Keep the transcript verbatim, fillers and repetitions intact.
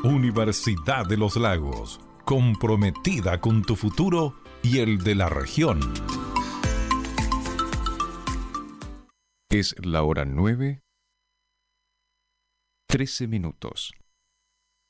Universidad de los Lagos, comprometida con tu futuro y el de la región. Es la hora nueve, trece minutos.